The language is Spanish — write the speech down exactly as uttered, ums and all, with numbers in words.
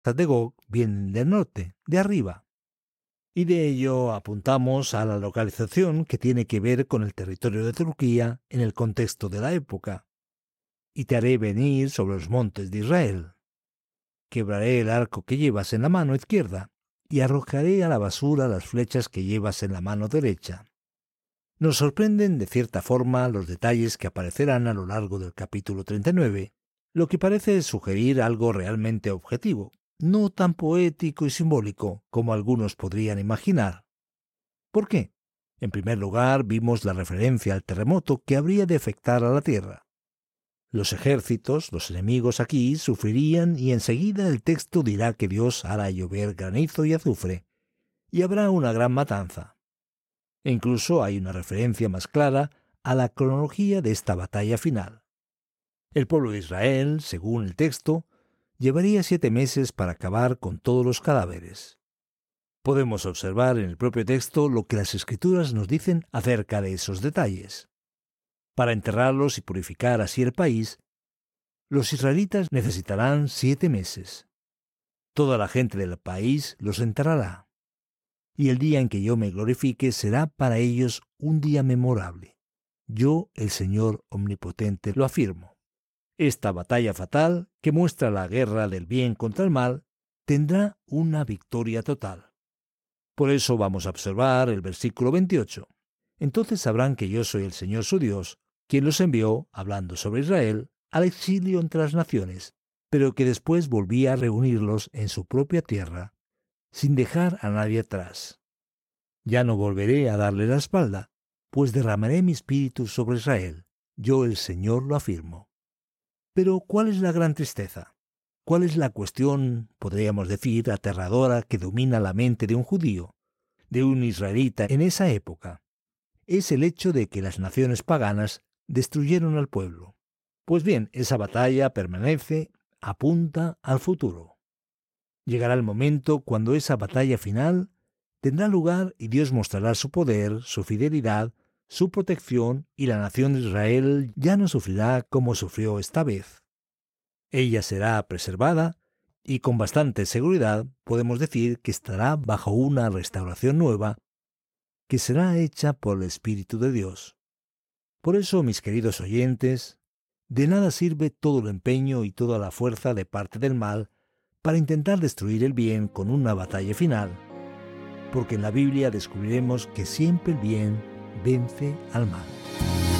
de Gog vienen del norte, de arriba. Y de ello apuntamos a la localización que tiene que ver con el territorio de Turquía en el contexto de la época. Y te haré venir sobre los montes de Israel. Quebraré el arco que llevas en la mano izquierda y arrojaré a la basura las flechas que llevas en la mano derecha. Nos sorprenden de cierta forma los detalles que aparecerán a lo largo del capítulo treinta y nueve, lo que parece sugerir algo realmente objetivo, no tan poético y simbólico como algunos podrían imaginar. ¿Por qué? En primer lugar, vimos la referencia al terremoto que habría de afectar a la tierra. Los ejércitos, los enemigos aquí, sufrirían y enseguida el texto dirá que Dios hará llover granizo y azufre, y habrá una gran matanza. E incluso hay una referencia más clara a la cronología de esta batalla final. El pueblo de Israel, según el texto, llevaría siete meses para acabar con todos los cadáveres. Podemos observar en el propio texto lo que las Escrituras nos dicen acerca de esos detalles. Para enterrarlos y purificar así el país, los israelitas necesitarán siete meses. Toda la gente del país los enterrará. Y el día en que yo me glorifique será para ellos un día memorable. Yo, el Señor Omnipotente, lo afirmo. Esta batalla fatal, que muestra la guerra del bien contra el mal, tendrá una victoria total. Por eso vamos a observar el versículo veintiocho. Entonces sabrán que yo soy el Señor su Dios, quien los envió, hablando sobre Israel, al exilio entre las naciones, pero que después volvía a reunirlos en su propia tierra, sin dejar a nadie atrás. Ya no volveré a darle la espalda, pues derramaré mi espíritu sobre Israel. Yo el Señor lo afirmo. Pero, ¿cuál es la gran tristeza? ¿Cuál es la cuestión, podríamos decir, aterradora que domina la mente de un judío, de un israelita en esa época? Es el hecho de que las naciones paganas destruyeron al pueblo. Pues bien, esa batalla permanece, apunta al futuro. Llegará el momento cuando esa batalla final tendrá lugar y Dios mostrará su poder, su fidelidad, su protección, y la nación de Israel ya no sufrirá como sufrió esta vez. Ella será preservada y con bastante seguridad podemos decir que estará bajo una restauración nueva que será hecha por el Espíritu de Dios. Por eso, mis queridos oyentes, de nada sirve todo el empeño y toda la fuerza de parte del mal para intentar destruir el bien con una batalla final, porque en la Biblia descubriremos que siempre el bien vence al mal.